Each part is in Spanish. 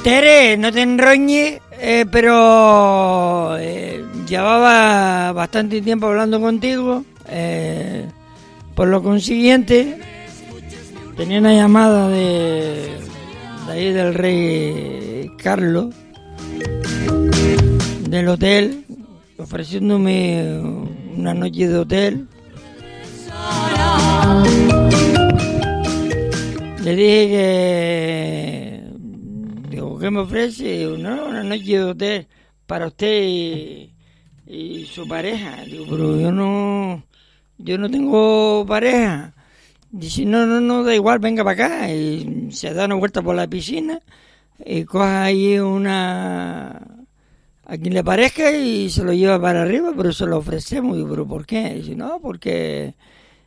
Tere, no te enroñes, pero llevaba bastante tiempo hablando contigo. Por lo consiguiente, tenía una llamada de ahí del rey Carlos, del hotel, ofreciéndome una noche de hotel. Le dije que... Digo, ¿qué me ofrece? No, una noche de hotel para usted y su pareja. Digo, pero yo no tengo pareja. Dice, no, da igual, venga para acá. Y se da una vuelta por la piscina y coja ahí a quien le parezca y se lo lleva para arriba, pero se lo ofrecemos. Digo, ¿pero por qué? Dice, no, porque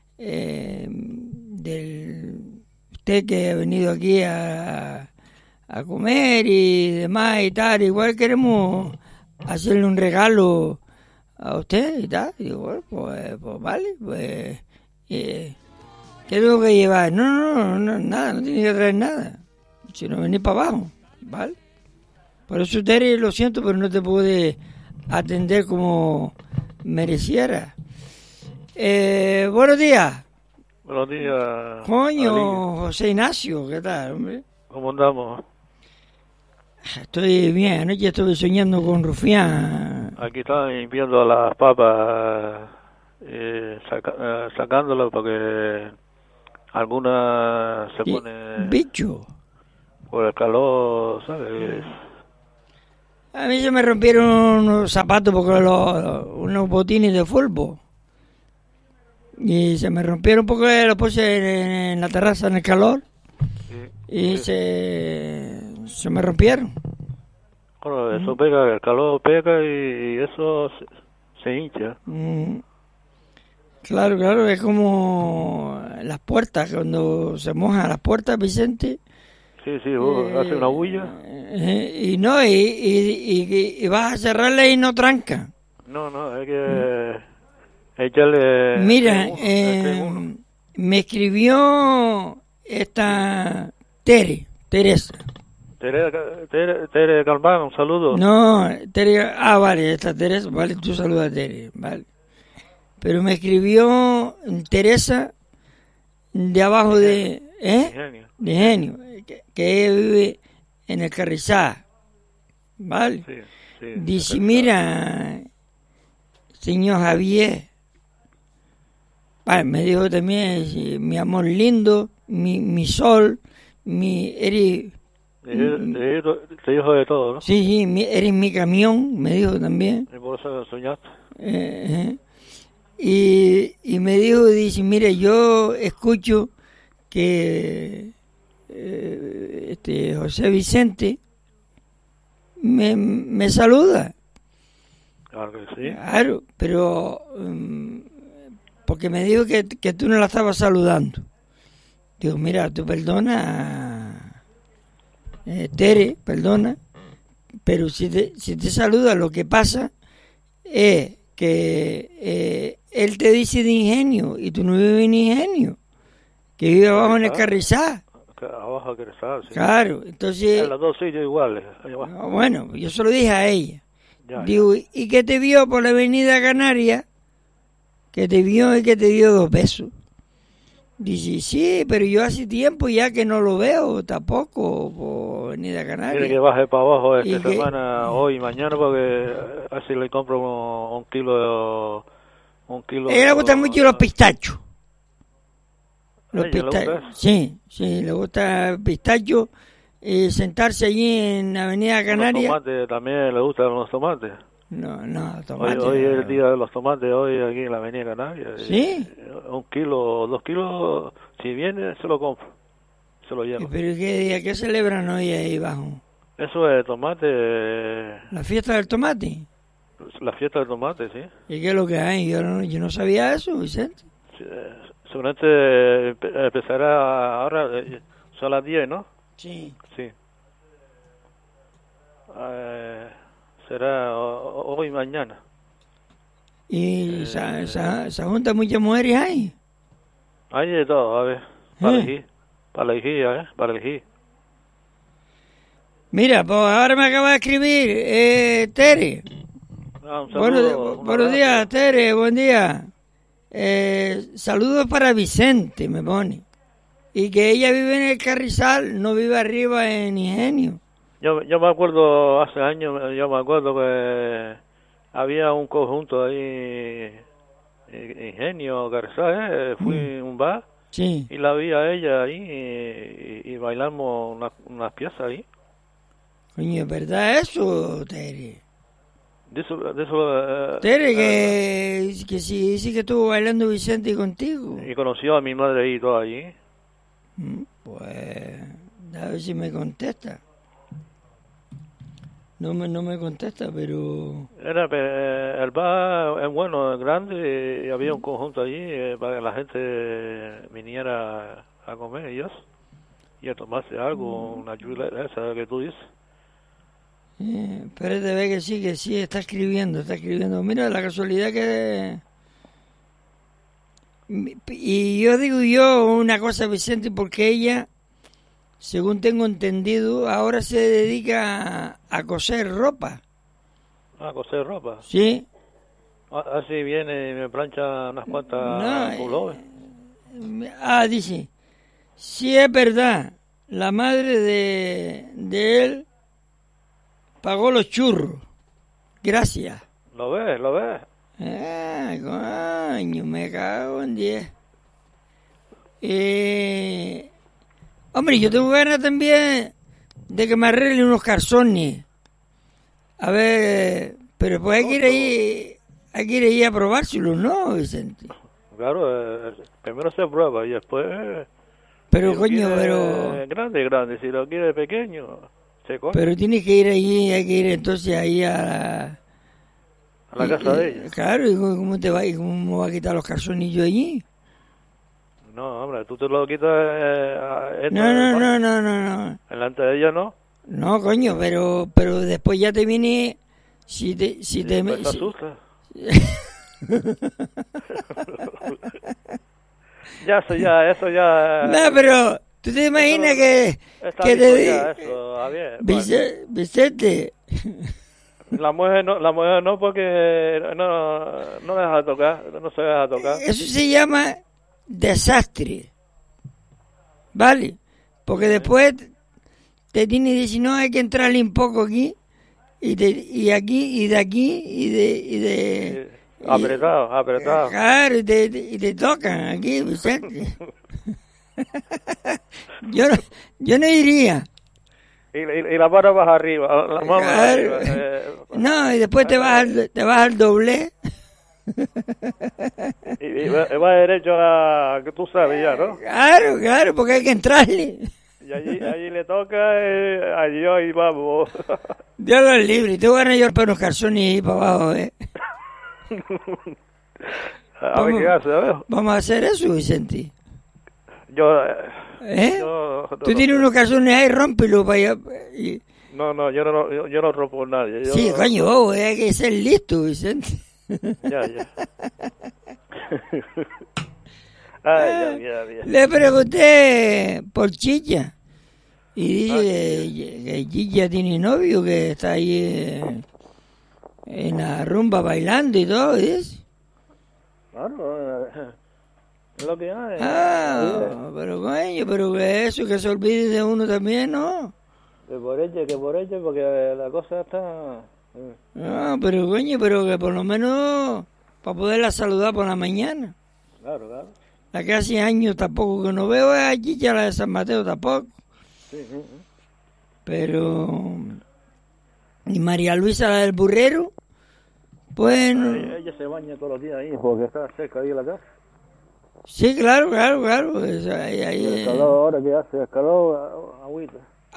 usted que ha venido aquí a comer y demás y tal, igual queremos hacerle un regalo a usted y tal. Y digo, bueno, pues vale, pues ¿qué tengo que llevar? No, nada, no tiene que traer nada, si no venís para abajo, ¿vale? Por eso, Terry, lo siento, pero no te pude atender como mereciera. Buenos días. Buenos días. Coño, Ali. José Ignacio, ¿qué tal, hombre? ¿Cómo andamos? Estoy bien, anoche estuve soñando con Rufián. Aquí están limpiando las papas, sacándolas porque algunas se ponen... Bicho. Por el calor, ¿sabes? A mí se me rompieron unos zapatos porque unos botines de fútbol. Y se me rompieron porque los puse en la terraza en el calor. Sí, y sí. Se me rompieron. Bueno, eso pega, el calor pega y eso se hincha. Claro, es como las puertas, cuando se mojan las puertas, Vicente. Sí, hace una bulla. Y vas a cerrarla y no tranca. No, hay que echarle... Mira, me escribió esta Teresa. Tere Galván, un saludo. No, vale, esta Teresa, vale, tú saludas a Tere, vale. Pero me escribió Teresa de abajo de Genio, que ella vive en el Carrizal, ¿vale? Sí, dice, mira, señor Javier, vale, me dijo también, mi amor lindo, mi sol, eres... Te dijo de todo, ¿no? Sí, eres mi camión, me dijo también. ¿Y por eso soñaste? Y me dice, mire, yo escucho que José Vicente me saluda. Claro que sí. Claro, pero porque me dijo que tú no la estabas saludando. Digo, mira, tú perdona, Tere, perdona, pero si te saluda, lo que pasa es que él te dice de Ingenio y tú no vives en Ingenio, que vive abajo en el Carrizal. Abajo en el Carrizal, sí. Claro, entonces... En los dos sitios iguales. Bueno, yo se lo dije a ella. Digo, ¿y qué te vio por la avenida Canaria? Que te vio y que te dio 2 besos. Dice, sí, pero yo hace tiempo ya que no lo veo tampoco por Avenida Canaria. Tiene que baje para abajo esta semana, hoy y mañana, porque así le compro un kilo. A ella le gustan mucho los pistachos. Sí, le gusta el pistacho. Sentarse allí en Avenida Canaria. Los tomates también le gustan los tomates. No, tomates. Hoy es el día de los tomates, hoy aquí en la Avenida Canaria. ¿Sí? 1 kilo, 2 kilos, si viene, se lo compro. Se lo llevo. ¿Pero qué día? ¿Qué celebran hoy ahí abajo? Eso es tomate. ¿La fiesta del tomate? La fiesta del tomate, sí. ¿Y qué es lo que hay? Yo no sabía eso, Vicente. Sí, seguramente empezará ahora, son las 10, ¿no? Sí. Será hoy y mañana. ¿Y se juntan muchas mujeres ahí? Hay de todo, a ver, para elegir, para elegir. Mira, pues ahora me acaba de escribir Tere. Un saludo, buenos días, Tere, buen día. Saludos para Vicente, me pone. Y que ella vive en el Carrizal, no vive arriba en Ingenio. Yo me acuerdo, hace años, yo me acuerdo que había un conjunto ahí, Ingenio, Carrizal, fui a un bar. Sí. Y la vi a ella ahí y bailamos unas piezas ahí. Coño, ¿es verdad eso, Tere? De eso, Tere, que sí que estuvo bailando Vicente contigo. Y conoció a mi madre ahí y todo allí. Pues, a ver si me contesta. No me contesta, pero... El bar es bueno, es grande, y había un conjunto allí para que la gente viniera a comer y a tomarse algo, una chuleta esa que tú dices. Espérate, ve que sí, está escribiendo. Mira, la casualidad que... Y yo digo una cosa, Vicente, porque ella, según tengo entendido, ahora se dedica a coser ropa. ¿A coser ropa? Sí. Así viene y me plancha unas cuantas pullovers. Dice, sí es verdad, la madre de él pagó los churros. Gracias. ¿Lo ves? Coño, me cago en 10. Hombre, yo tengo ganas también de que me arregle unos calzones. A ver, pero pues hay que ir ahí a probárselos, ¿no, Vicente? Claro, primero se prueba y después... Pero si coño, pero... Grande, si lo quiere pequeño, se coge. Pero tienes que ir allí, hay que ir entonces ahí a la casa de ella. Claro, ¿y cómo te va? ¿Y cómo va a quitar los calzonillos allí? No, hombre, tú te lo quitas... No. Delante de ella, ¿no? No, coño, pero después ya te viene... Si te asusta. Eso ya... No, pero tú te imaginas que te... Vicente... La mujer no porque no deja tocar, no se deja tocar. Eso se llama desastre, ¿vale? Porque después te tiene que decir, no, hay que entrarle un poco aquí, y aquí, y de aquí, y de apretado. Claro, y te tocan aquí, Vicente. yo no iría. Y la mano vas arriba, la mano arriba. No, y después te vas al doble. y va derecho a que tú sabes ya, ¿no? Claro, porque hay que entrarle. Y allí le toca, ahí vamos. Dios lo libre, y te van a llevar para unos calzones y para abajo, A ver qué hace, a ver. Vamos a hacer eso, Vicente. Tú tienes unos calzones ahí, rómpelo para allá. No, yo no rompo nadie. Sí, coño, hay que ser listo, Vicente. Ya. Ya. Le pregunté por Chicha y dice que Chicha tiene novio, que está ahí en la rumba bailando y todo, ¿ves? Claro, es lo que hay. Pero coño, pero que eso, que se olvide de uno también, ¿no? Que por ella, porque la cosa está... No, pero coño, pero que por lo menos para poderla saludar por la mañana. Claro. La que hace años tampoco que no veo es a Chicha, la de San Mateo tampoco. Sí. Pero... ¿Y María Luisa, la del burrero? Bueno... Ella se baña todos los días ahí, porque está cerca ahí de la casa. Sí, claro. Ahí, el calor ahora que hace, el calor, agüita.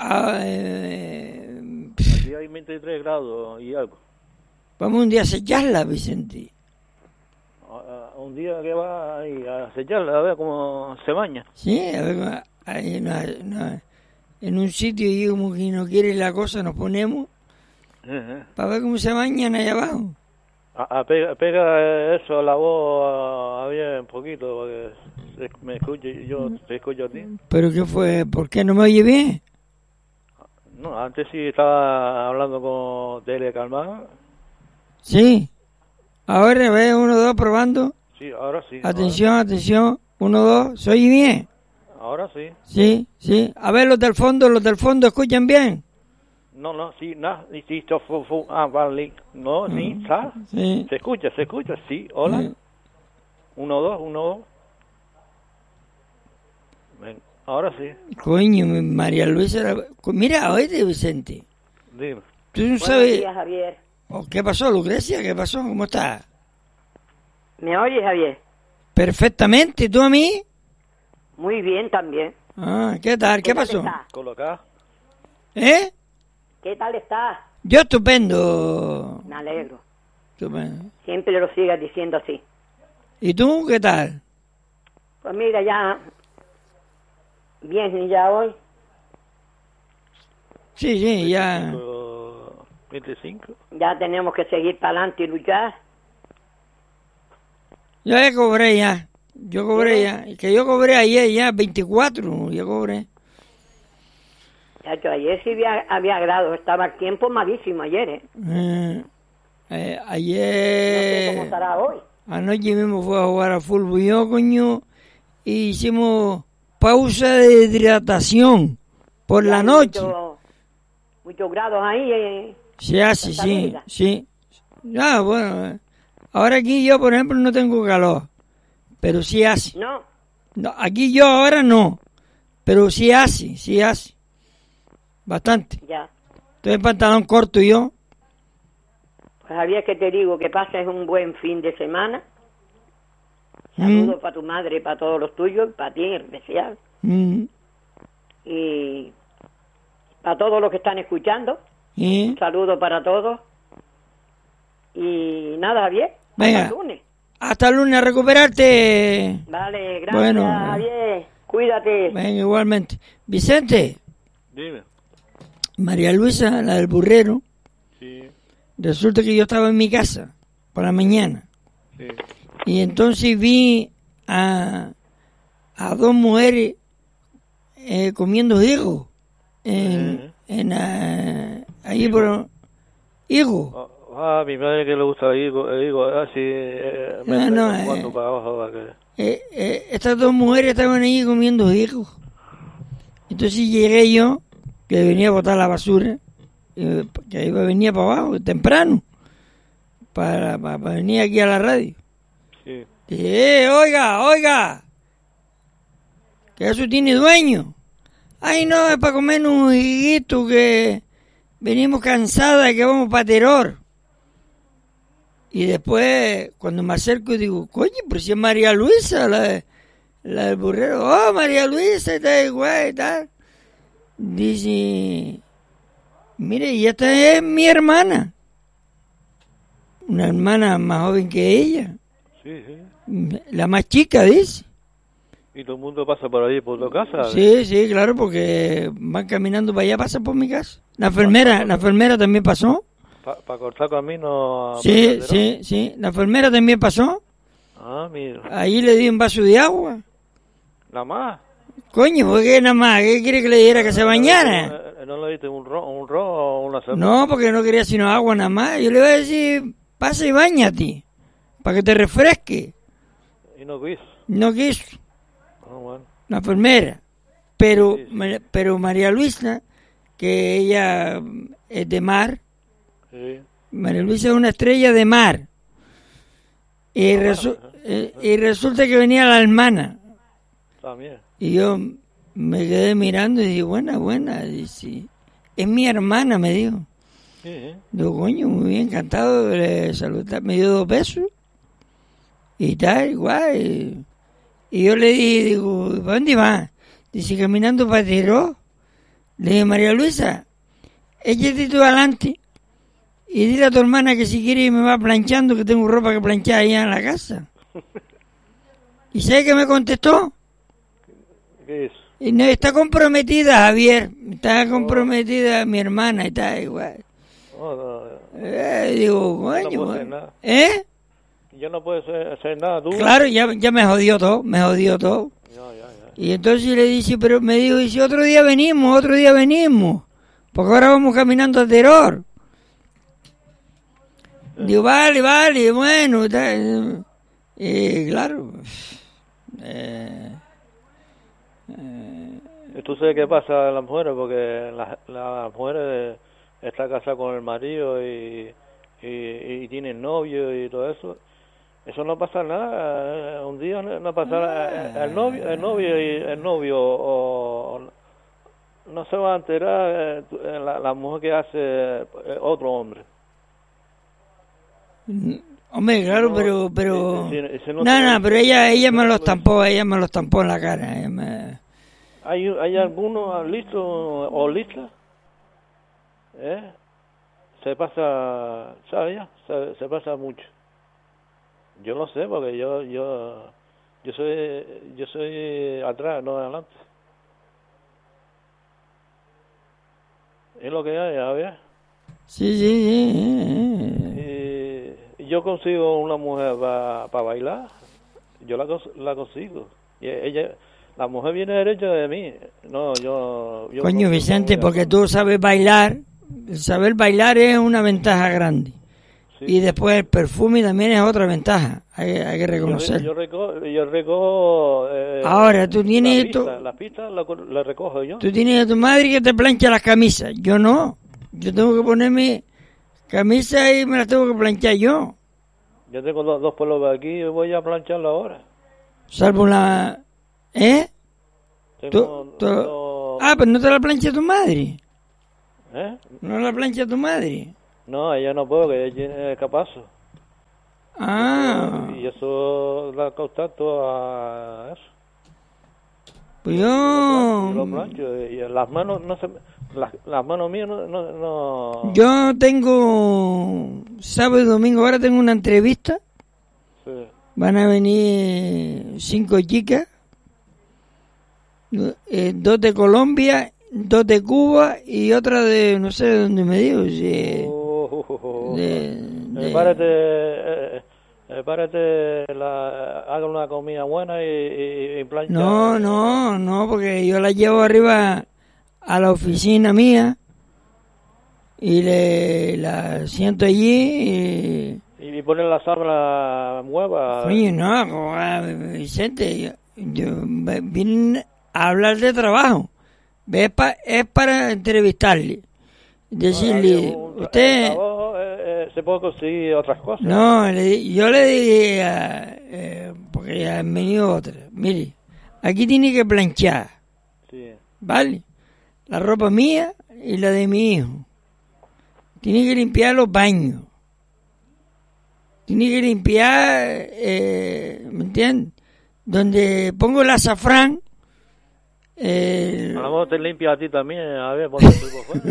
Aquí hay 23 grados y algo. Vamos un día a sellarla, Vicente. Un día que va ahí a sellarla, a ver cómo se baña. Sí, a ver, ahí en un sitio y como que no quiere la cosa, nos ponemos para ver cómo se bañan allá abajo. Pega eso, la voz bien poquito, porque me escucho, yo te escucho a ti. ¿Pero qué fue? ¿Por qué no me oye bien? No, antes sí estaba hablando con Delia Calmán. Sí. Ahora ve, 1, 2, probando. Sí, ahora sí. Atención, atención. 1, 2, ¿se oye bien? Ahora sí. Sí, sí. A ver, los del fondo, ¿escuchan bien? No, sí, nada. Vale. No, sí, está. Sí. Se escucha, sí. Hola. Sí. 1, 2, 1, 2. Ahora sí. Coño, María Luisa. Mira, oíste, Vicente. Dime. Tú no Buenos sabes. días, Javier. Oh, ¿qué pasó, Lucrecia? ¿Qué pasó? ¿Cómo estás? ¿Me oyes, Javier? Perfectamente. ¿Tú a mí? Muy bien también. Ah, ¿qué tal? ¿Qué tal pasó? estás? Colocar. ¿Eh? ¿Qué tal estás? Yo estupendo. Me alegro. Estupendo. Siempre lo sigas diciendo así. ¿Y tú qué tal? Pues mira, ya... Bien, ya hoy. Sí, sí, ya. 25. Ya tenemos que seguir para adelante y luchar. Ya cobré ya. Yo cobré ya. Que yo cobré ayer ya, 24. Yo cobré. Chacho, ayer sí había grado. Estaba el tiempo malísimo ayer, Ayer. No sé cómo estará hoy. Anoche mismo fue a jugar a fútbol. Yo, coño, y hicimos pausa de hidratación por la noche. Muchos grados ahí. Se hace, Santa sí, Brígida. sí. Ah, bueno. Ahora aquí yo, por ejemplo, no tengo calor. Pero sí hace. No, No, aquí yo ahora no. Pero sí hace, sí hace. Bastante. ya. Estoy en pantalón corto yo. Pues Javier, que te digo, que pases un buen fin de semana. Saludos para tu madre y para todos los tuyos, y para ti en especial. Y para todos los que están escuchando. Un saludo para todos. Y nada, Javier. Venga. Hasta el lunes. Hasta el lunes a recuperarte. Vale, gracias, Bueno, Javier. Cuídate. Venga, igualmente. Vicente, Dime. María Luisa, la del burrero, Sí, resulta que yo estaba en mi casa por la mañana. sí. Y entonces vi a 2 mujeres comiendo higos. Ahí por higos. Mi madre que le gusta digo así. Cuando para abajo. Estas 2 mujeres estaban ahí comiendo higos. Entonces llegué yo, que venía a botar la basura, que venía para abajo, temprano, para venir aquí a la radio. Sí. Dije, oiga, que eso tiene dueño. Ay, no, es para comer un higuito que venimos cansadas, que vamos para Terror. Y después, cuando me acerco, digo, coño, pero si es María Luisa, la del burrero. Oh, María Luisa, está igual y tal. Dice, mire, y esta es mi hermana. Una hermana más joven que ella. Sí, sí. La más chica, dice. ¿Y todo el mundo pasa por ahí, por tu casa? Sí, sí, claro, porque van caminando para allá, pasan por mi casa. La enfermera también pasó. Para cortar camino. Sí, la enfermera también pasó. Ah, mira. Ahí le di un vaso de agua. ¿Nada más? Coño, ¿por qué nada más? ¿Qué quiere que le diera que se bañara? ¿No le diste un ron o una cerveza? No, porque no quería sino agua nada más. Yo le iba a decir, pasa y bañate, para que te refresque. ¿Y no quiso? No quiso. Ah, bueno. La enfermera. Pero, Sí, sí. pero María Luisa, que ella es de mar, Sí. María Luisa es una estrella de mar. Y, y resulta que venía la hermana. También. Y yo me quedé mirando y dije, buena. Dice, es mi hermana, me dijo. Sí. Digo, coño, muy bien, encantado de saludar. Me dio 2 besos. Y tal, igual. Y yo le dije, digo, ¿para dónde va? Dice, caminando para Terror. Le dije, María Luisa, échate tú adelante y dile a tu hermana que si quiere me va planchando, que tengo ropa que planchar allá en la casa. ¿Y sabe qué me contestó? ¿Qué es? Y no, está comprometida, Javier. Está comprometida mi hermana y está igual. No. Digo, No coño. puedo hacer nada. ¿Eh? Ya no puedes hacer nada, tú. Claro, ya me jodió todo. Ya. Y entonces le dice, pero me dijo, y si otro día venimos. porque ahora vamos caminando a Terror. Digo, vale, bueno, claro. ¿Y tú sabes qué pasa a las mujeres? Porque las mujeres están casadas con el marido y tienen novio y todo eso. Eso no pasa nada. Un día no pasará. El novio o no se va a enterar la mujer que hace otro hombre. Hombre, claro, No, pero si no, pero ella me los tampó en la cara. ¿Hay algunos listos o listas? Se pasa, ¿sabes ya? Se pasa mucho. Yo lo sé porque yo soy atrás, no adelante. Es lo que hay, a ver. Sí. Y yo consigo una mujer para bailar, yo la consigo. Y la mujer viene derecha de mí. No, yo Coño, Vicente, porque tú sabes bailar. Saber bailar es una ventaja grande. Sí. Y después el perfume también es otra ventaja. Hay que reconocer. Yo recojo ahora, tú tienes... La pista la recojo yo. Tú tienes a tu madre que te plancha las camisas. Yo no. Yo tengo que ponerme camisa y me las tengo que planchar yo. Yo tengo dos pueblos aquí y voy a plancharla ahora. Salvo la... pero no te la plancha tu madre. ¿No la plancha tu madre? No, ella no puede, que ella tiene capazo. Y eso da contacto a eso. Pues yo lo plancho y las manos no se... Las manos mías no... Yo tengo sábado y domingo, ahora tengo una entrevista. Sí. Van a venir 5 chicas, 2 de Colombia, 2 de Cuba y otra de no sé de dónde me digo. Párate, haga una comida buena y plancha. No, porque yo la llevo arriba a la oficina mía y la siento allí y ponen la sábana nueva. Oye, no, Vicente, yo vine a hablar de trabajo. Es para entrevistarle, decirle, usted... se puede conseguir otras cosas. No, yo le dije, porque ya han venido otras, mire, aquí tiene que planchar, sí. ¿Vale? La ropa mía y la de mi hijo. Tiene que limpiar los baños. Tiene que limpiar, ¿me entiendes? Donde pongo el azafrán. A lo mejor te limpia a ti también, a ver, por fuera.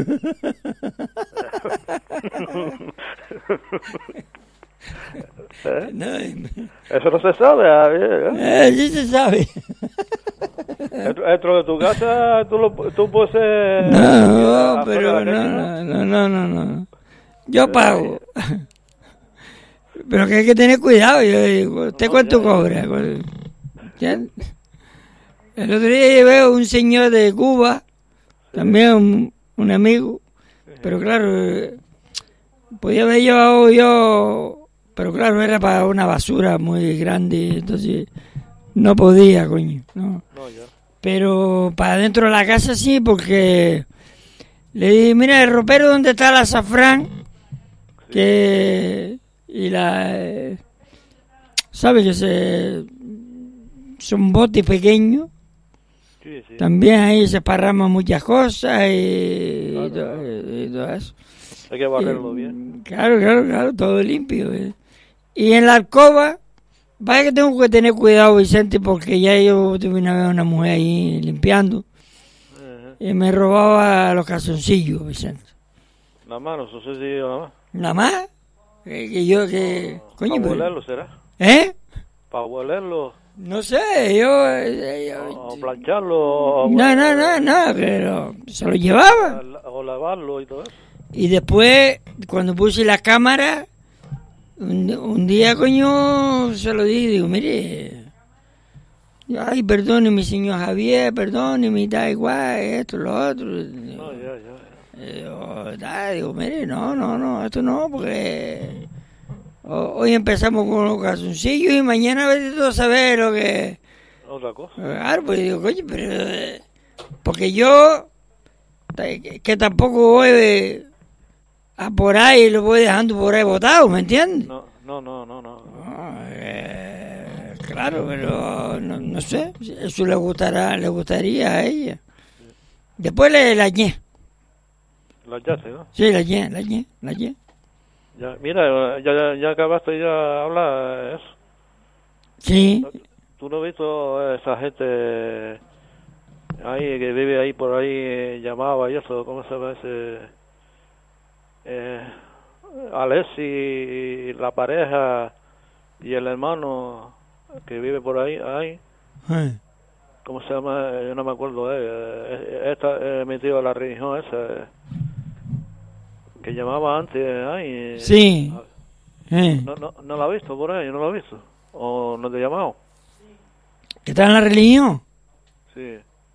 No, eso no se sabe, a ver. Sí se sabe. Dentro de tu casa tú puedes ser... No, pero no. Yo pago. Pero que hay que tener cuidado. Yo digo, ¿usted cuánto cobra? ¿Entiendes? El otro día llevé a un señor de Cuba, también un amigo, pero claro, podía haber llevado yo, pero claro, era para una basura muy grande, entonces no podía, coño, ¿no? Pero para dentro de la casa sí, porque le dije, mira, el ropero donde está el azafrán, que... y la... ¿sabes que son botes pequeños? Sí. También ahí se esparraman muchas cosas y todo eso. Hay que barrerlo bien. Claro, todo limpio. Y en la alcoba, vaya que tengo que tener cuidado, Vicente, porque ya yo tuve una vez una mujer ahí limpiando y me robaba los calzoncillos, Vicente. Nada más, los calzoncillos nada más. ¿Nada más? Coño, ¿para huelerlo será? ¿Para huelerlo? No sé, yo... o plancharlo. No, pero se lo llevaba. O lavarlo y todo eso. Y después, cuando puse la cámara, un día, coño, se lo dije, digo, mire, ay, perdóneme, señor Javier, perdóneme, da igual, esto, lo otro. No, ya. Digo, mire, no, esto no, porque hoy empezamos con los calzoncillos y mañana vete tú a saber lo que... Otra cosa. Claro, pues digo, coño, pero... porque yo, que tampoco voy a por ahí, lo voy dejando por ahí botado, ¿me entiendes? No. Claro, pero no sé, eso le gustaría a ella. Después la ñé. La yace, ¿no? Sí, la ñé. Ya, mira, ya acabaste ya de hablar eso. Sí. ¿Tú no has visto esa gente ahí que vive ahí por ahí, llamaba y eso? ¿Cómo se llama ese? Alessi, la pareja y el hermano que vive por ahí. ¿Cómo se llama? Yo no me acuerdo de ella. Esta metido a la religión esa que llamaba antes. Ahí. Sí. No la has visto por ahí, no la has visto. ¿O no te he llamado? ¿Que está en la religión? Sí.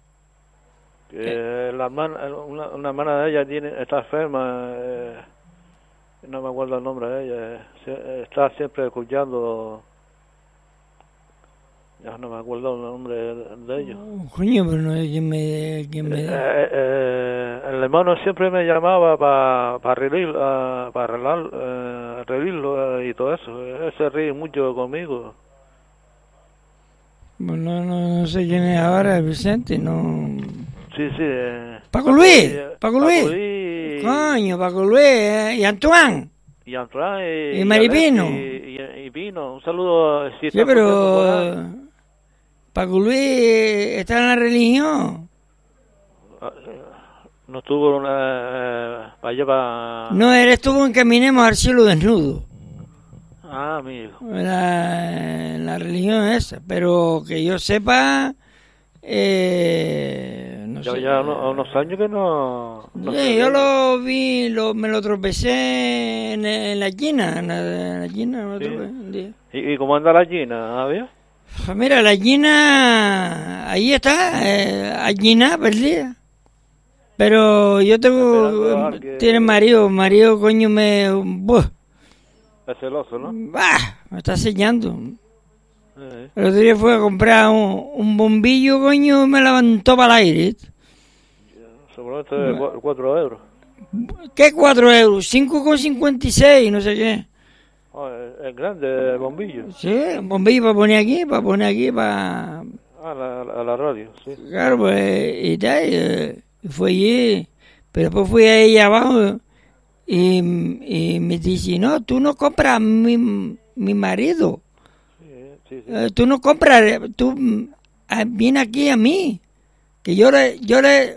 Que la hermana, una hermana de ella está enferma. No me acuerdo el nombre de ella. Está siempre escuchando. Ya no me acuerdo el nombre de ellos. Coño, pero no hay quien me... el hermano siempre me llamaba para arreglarlo y todo eso. Él se ríe mucho conmigo. Bueno, no sé quién es ahora, Vicente, no... Sí. Paco Luis. Luis. Coño, Paco Luis. Y Antoine. Y Maripino. Y Pino. Un saludo. Sí, pero... Paco Luis está en la religión. No estuvo para allá para... No, él estuvo en Caminemos al Cielo Desnudo. Amigo. La religión esa, pero que yo sepa, no sé. Ya unos años que no Sí, yo lo vi, me lo tropecé en la Gina, me lo tropecé un día. ¿Y cómo anda la Gina, Avia? Pues mira, la Gina, ahí está, Gina perdida. Pero yo tengo, tiene marido, coño, Es celoso, ¿no? Me está sellando. El otro día fue a comprar un bombillo, coño, me levantó para el aire. Seguramente 4 euros. ¿Qué 4 euros? 5,56, no sé qué. Es grande el bombillo. Sí, un bombillo para poner aquí, para... A la radio, sí. Claro, pues, y tal, fue allí. Pero después fui a ella abajo y me dice, no, tú no compras mi marido. Sí. Tú no compras, tú viene aquí a mí. Que yo le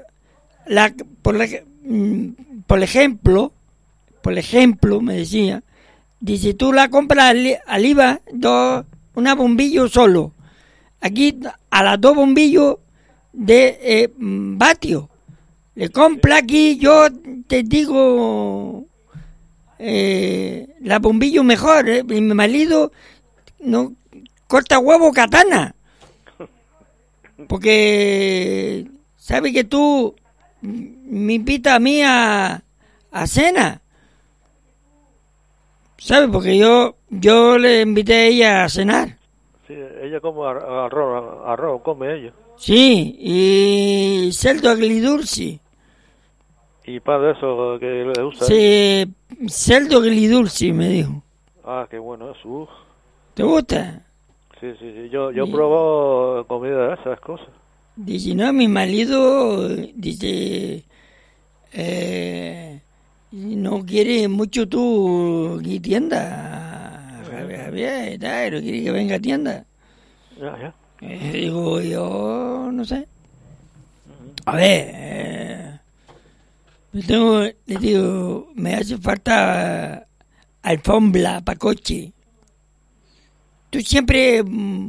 por ejemplo, me decía, dice, tú la compras al IVA, una bombillo solo. Aquí a las 2 bombillos de vatio. Le compra aquí, yo te digo, la bombillo mejor. Mi marido no corta huevo katana. Porque sabe que tú me invitas a mí a cena. ¿Sabes? Porque yo le invité a ella a cenar. Sí, ella come arroz come ella. Sí, y cerdo agridulce. ¿Y para eso que le gusta? Sí, cerdo agridulce, me dijo. Qué bueno eso. ¿Te gusta? Sí. Yo probo comida de esas cosas. Dice, no, mi marido, dice, no quiere mucho tu tienda, Javier, no quiere que venga a tienda. Ya. Digo, yo no sé. A ver, le digo, me hace falta alfombra para coche. Tú siempre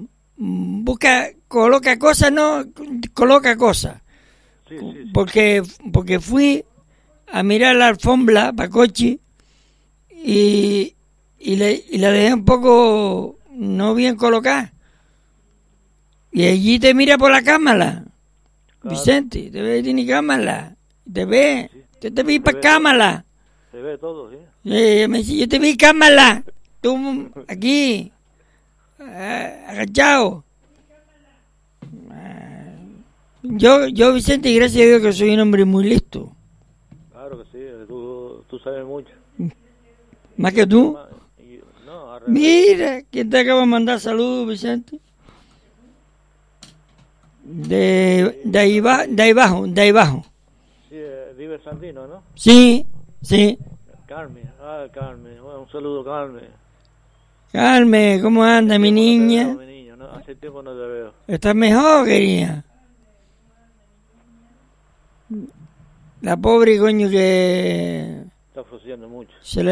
coloca cosas, ¿no? Coloca cosas. Sí. Porque fui a mirar la alfombra para coche y la dejé un poco no bien colocada. Y allí te mira por la cámara, claro. Vicente, te ve, tiene cámara, te ve, Yo te vi para cámara. Se ve todo, ¿sí? Me dice, yo te vi cámara. Tú aquí, agachado. Yo, Vicente, gracias a Dios que soy un hombre muy listo. Claro que sí, tú sabes mucho. ¿Más que tú? No, Mira, ¿quién te acaba de mandar saludos, Vicente? De ahí abajo. Sí, vive Sandino, ¿no? Sí. Carmen, bueno, un saludo, Carmen. Carmen, ¿cómo anda, mi niña? Mi niño, ¿no? Hace tiempo no te veo. ¿Estás mejor, querida? La pobre, coño, que... Está funcionando mucho.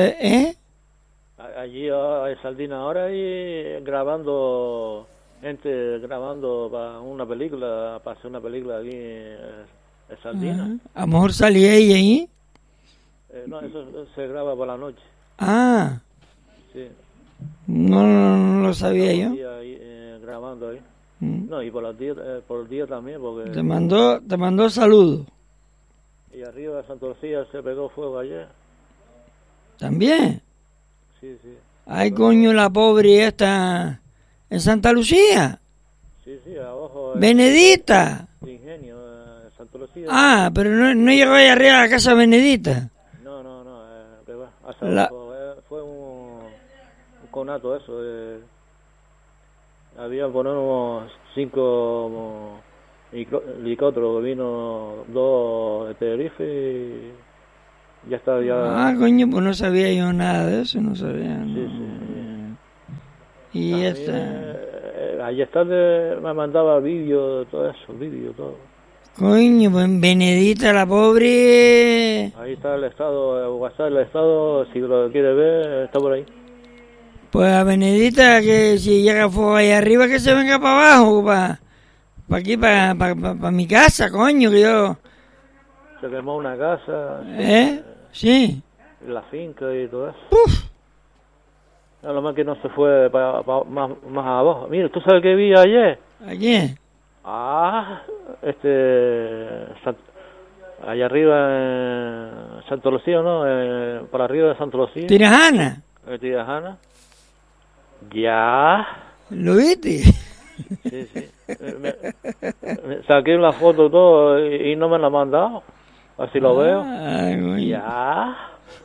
Allí hay Sardina ahora ahí grabando para una película, para hacer una película aquí en Sardina. A lo mejor salía ella ahí. No, eso se graba por la noche. Ah. Sí. No lo sabía yo. Ahí, grabando ahí. No, y por el día también, porque... Te mandó saludos. Y arriba de Santa Lucía se pegó fuego ayer. ¿También? Sí. Ay, coño, la pobre esta en Santa Lucía. Sí, abajo. Benedita. Ingenio, Santa Lucía. Ah, pero no llegó ahí arriba a la casa Benedita. No, que va. Hasta abajo, fue un conato eso. Había por unos 5 helicópteros, vino 2 de Tenerife y ya está. Ah, coño, pues no sabía yo nada de eso, no sabía. Sí. Y ayer tarde me mandaba vídeos, todo. Coño, pues Benedita, la pobre. Ahí está el estado, WhatsApp del estado, si lo quiere ver, está por ahí. Pues a Benedita, que si llega fuego ahí arriba, que se venga para abajo, para aquí, para mi casa, coño, que yo... Se quemó una casa. Sí. La finca y todo eso. Uf. Lo más que no se fue más abajo. Mira, ¿tú sabes qué vi ayer? ¿A quién? Allá arriba en Santo Lucía, ¿no? Por arriba de Santo Lucía. ¿Tirajana? Tirajana. Ya. ¿Lo viste? Sí. Me saqué una foto todo y no me la han mandado. Así lo veo. Ya.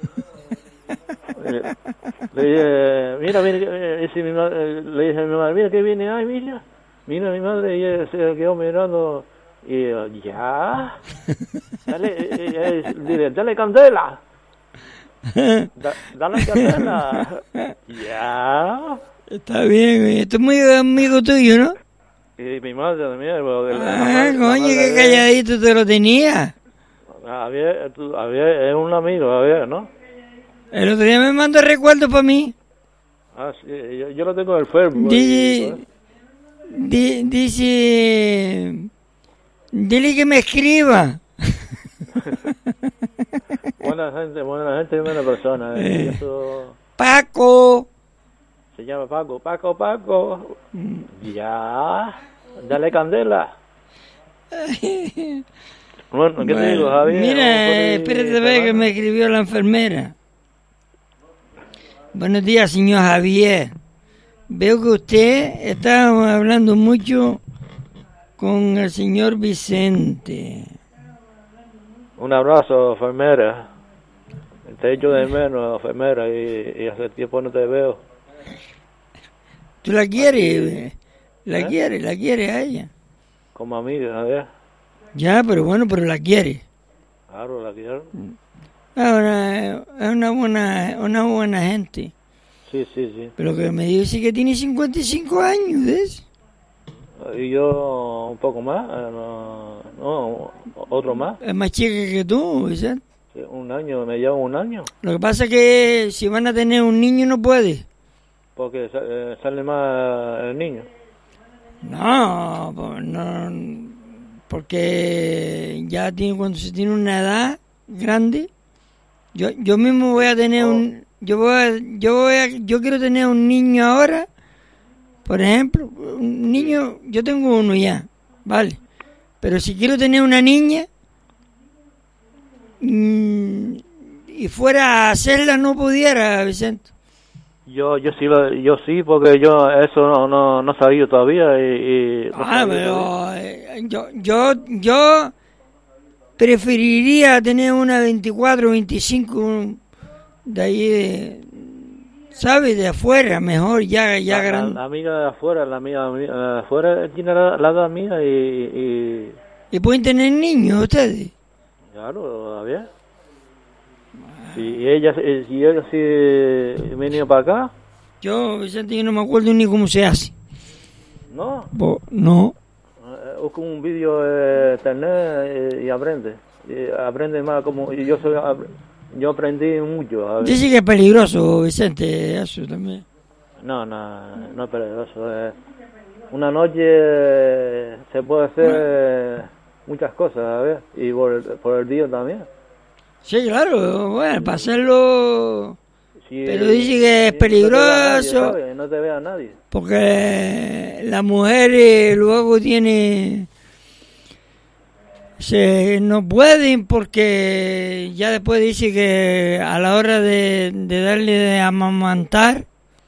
Le dije, mira, le dije a mi madre, mira que viene, ay, mira mi madre, y ella se quedó mirando, y yo, ya, dale candela, dale candela, ya. Está bien, esto es muy amigo tuyo, ¿no? Y mi madre también. Coño, qué calladito te lo tenía. Es un amigo, ¿no? El otro día me mandó recuerdo para mí. Sí, yo lo tengo en el Facebook. Dice, dile que me escriba. buena gente y buena persona. Eso... Paco. Se llama Paco. Ya, dale candela. Bueno, ¿qué te digo, Javier? Mira, espérate a ver que me escribió la enfermera. Buenos días, señor Javier. Veo que usted está hablando mucho con el señor Vicente. Un abrazo, enfermera. Te echo de menos, enfermera, y hace tiempo no te veo. ¿Tú la quieres? ¿La quieres a ella? Como amiga, a ver. Ya, pero la quiere. Claro, la quiero. Ahora, es una buena gente. Sí. Pero que me dice que tiene 55 años, ¿ves? Y yo un poco más, otro más. Es más chica que tú, Vicente. Sí, me lleva un año. Lo que pasa es que si van a tener un niño no puede. Porque sale más el niño. No, porque ya cuando se tiene una edad grande, yo mismo voy a tener yo quiero tener un niño ahora, por ejemplo, un niño, yo tengo uno ya, vale, pero si quiero tener una niña, y fuera a hacerla no pudiera, Vicente. Yo sí, porque yo eso no sabía todavía no sabía Pero todavía. yo preferiría tener una 24, 25 de ahí, ¿sabes? De afuera, mejor, ya grande. La amiga de afuera, la amiga de afuera tiene la edad mía y ¿Y pueden tener niños ustedes? claro, a ver. Si ella sí venía para acá, Yo, Vicente, yo no me acuerdo ni cómo se hace. ¿no? No. Busca un vídeo de internet y aprende. Aprende más como yo aprendí mucho. A ver. Dice que es peligroso, Vicente, eso también. No es peligroso. Una noche se puede hacer muchas cosas, a ver, y por el día también. Sí, claro, bueno, para hacerlo... Si, pero dice que es peligroso. No te vea nadie. Porque la mujer luego tiene... no pueden porque ya después dice que a la hora de darle de amamantar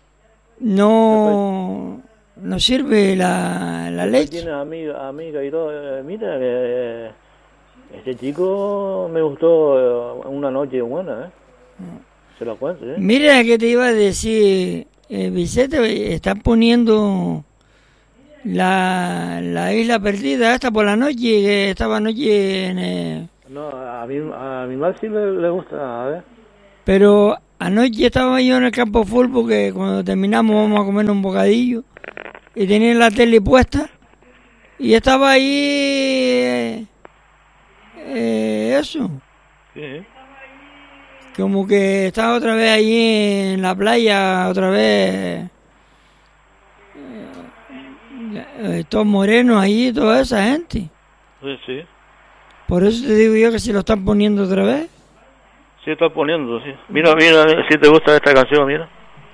no sirve la leche. Tiene amiga y todo. Mira, este chico me gustó una noche buena, se lo cuento, Mira que te iba a decir, Vicente, están poniendo la isla perdida esta por la noche, que estaba anoche en... No, a mi madre sí le gusta, a ver. Pero anoche estaba yo en el campo full porque cuando terminamos vamos a comer un bocadillo y tenía la tele puesta y estaba ahí eso. Sí. Como que estaba otra vez allí en la playa, otra vez todos morenos allí, toda esa gente. Sí. Por eso te digo yo que se lo están poniendo otra vez. Sí, está poniendo, sí. Mira, si te gusta esta canción, mira.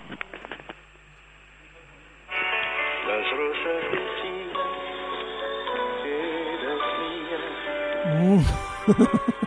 Las rosas vecinas eras mías.